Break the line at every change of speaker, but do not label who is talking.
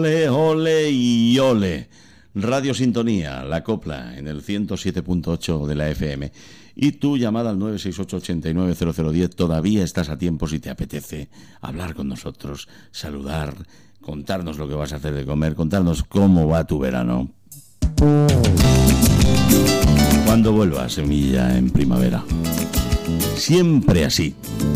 Ole, ole y ole. Radio Sintonía, La Copla, en el 107.8 de la FM. Y tu llamada al 968-890010. Todavía estás a tiempo si te apetece hablar con nosotros, saludar, contarnos lo que vas a hacer de comer, contarnos cómo va tu verano. Cuando vuelva Semilla en primavera. Siempre así.